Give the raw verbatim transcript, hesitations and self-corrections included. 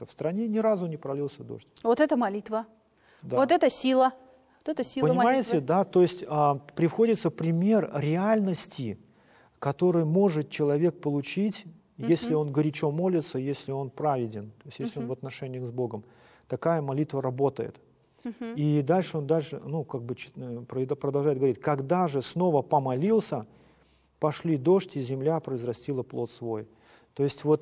месяцев в стране ни разу не пролился дождь. Вот это молитва. Да. Вот это сила. Вот это сила Понимаете, молитвы. да, то есть а, приходится пример реальности, который может человек получить, uh-huh. если он горячо молится, если он праведен, то есть если uh-huh. он в отношениях с Богом. Такая молитва работает. Uh-huh. И дальше он дальше, ну, как бы продолжает говорить, когда же снова помолился, пошли дождь, и земля произрастила плод свой. То есть вот